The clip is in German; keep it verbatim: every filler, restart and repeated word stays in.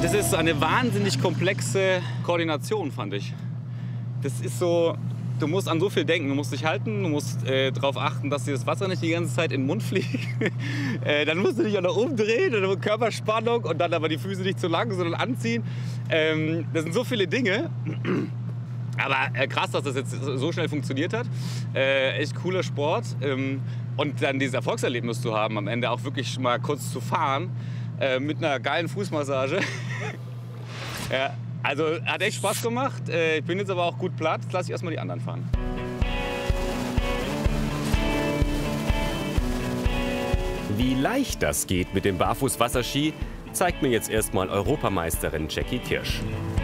Das ist eine wahnsinnig komplexe Koordination, fand ich. Das ist so, du musst an so viel denken. Du musst dich halten, du musst äh, darauf achten, dass dir das Wasser nicht die ganze Zeit in den Mund fliegt. äh, dann musst du dich auch noch umdrehen, und dann Körperspannung und dann aber die Füße nicht zu lang, sondern anziehen. Ähm, das sind so viele Dinge. Aber äh, krass, dass das jetzt so schnell funktioniert hat. Äh, echt cooler Sport. Ähm, und dann dieses Erfolgserlebnis zu haben, am Ende auch wirklich mal kurz zu fahren. Äh, mit einer geilen Fußmassage. Ja, also hat echt Spaß gemacht. Äh, ich bin jetzt aber auch gut platt. Jetzt lasse ich erstmal die anderen fahren. Wie leicht das geht mit dem Barfuß-Wasserski, zeigt mir jetzt erstmal Europameisterin Jackie Kirsch.